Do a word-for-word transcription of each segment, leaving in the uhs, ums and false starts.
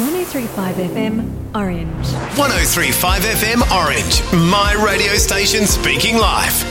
one oh three point five F M Orange. one oh three point five F M Orange, my radio station speaking live.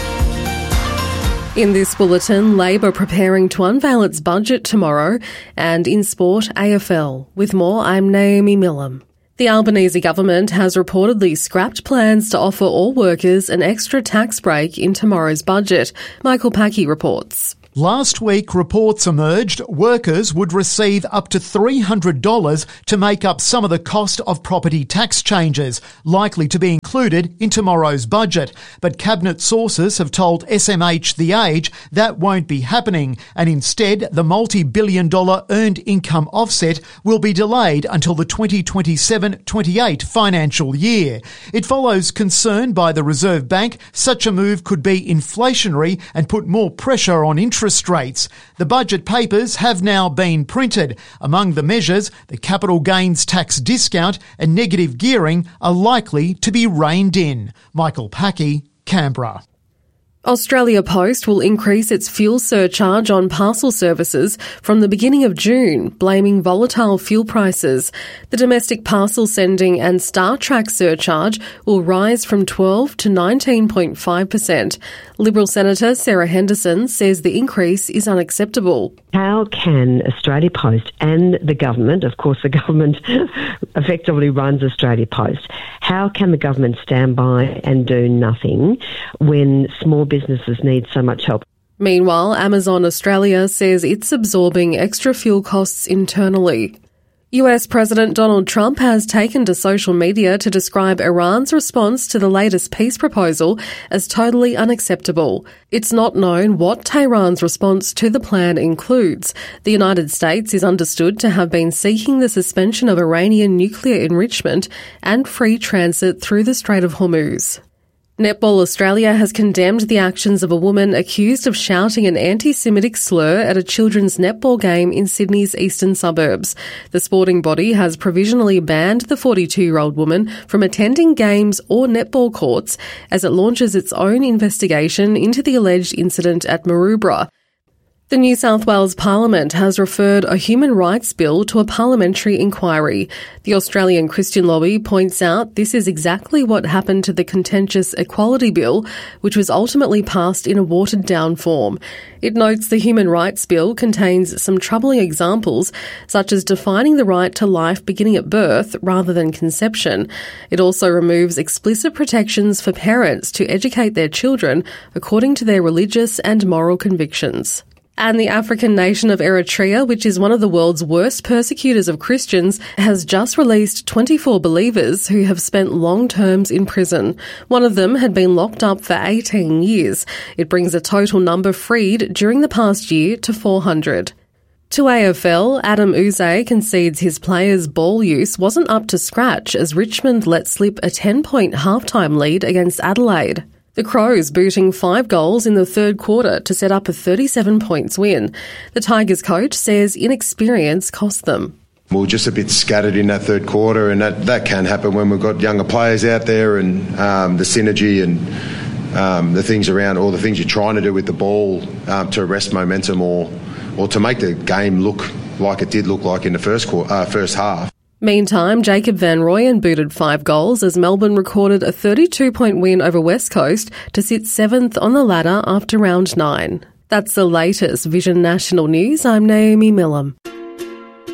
In this bulletin, Labor preparing to unveil its budget tomorrow, and in sport, A F L. With more, I'm Naomi Millam. The Albanese government has reportedly scrapped plans to offer all workers an extra tax break in tomorrow's budget. Michael Packey reports. Last week, reports emerged workers would receive up to three hundred dollars to make up some of the cost of property tax changes, likely to be included in tomorrow's budget. But Cabinet sources have told S M H The Age that won't be happening, and instead the multi-billion dollar earned income offset will be delayed until the twenty twenty-seven twenty-eight financial year. It follows concern by the Reserve Bank such a move could be inflationary and put more pressure on interest rates. The budget papers have now been printed. Among the measures, the capital gains tax discount and negative gearing are likely to be reined in. Michael Packey, Canberra. Australia Post will increase its fuel surcharge on parcel services from the beginning of June, blaming volatile fuel prices. The domestic parcel sending and StarTrack surcharge will rise from twelve to nineteen point five percent. Liberal Senator Sarah Henderson says the increase is unacceptable. How can Australia Post and the government, of course the government effectively runs Australia Post, how can the government stand by and do nothing when small businesses need so much help? Meanwhile, Amazon Australia says it's absorbing extra fuel costs internally. U S President Donald Trump has taken to social media to describe Iran's response to the latest peace proposal as totally unacceptable. It's not known what Tehran's response to the plan includes. The United States is understood to have been seeking the suspension of Iranian nuclear enrichment and free transit through the Strait of Hormuz. Netball Australia has condemned the actions of a woman accused of shouting an anti-Semitic slur at a children's netball game in Sydney's eastern suburbs. The sporting body has provisionally banned the forty-two-year-old woman from attending games or netball courts as it launches its own investigation into the alleged incident at Maroubra. The New South Wales Parliament has referred a human rights bill to a parliamentary inquiry. The Australian Christian Lobby points out this is exactly what happened to the contentious Equality Bill, which was ultimately passed in a watered-down form. It notes the human rights bill contains some troubling examples, such as defining the right to life beginning at birth rather than conception. It also removes explicit protections for parents to educate their children according to their religious and moral convictions. And the African nation of Eritrea, which is one of the world's worst persecutors of Christians, has just released twenty-four believers who have spent long terms in prison. One of them had been locked up for eighteen years. It brings the total number freed during the past year to four hundred. To A F L, Adam Uze concedes his players' ball use wasn't up to scratch as Richmond let slip a ten-point halftime lead against Adelaide. The Crows booting five goals in the third quarter to set up a thirty-seven points win. The Tigers coach says inexperience cost them. We were just a bit scattered in that third quarter, and that, that can happen when we've got younger players out there, and um, the synergy and um, the things around, or the things you're trying to do with the ball um, to arrest momentum or or to make the game look like it did look like in the first quarter, uh, first half. Meantime, Jacob Van Rooyen booted five goals as Melbourne recorded a thirty-two point win over West Coast to sit seventh on the ladder after round nine. That's the latest Vision National News. I'm Naomi Millam.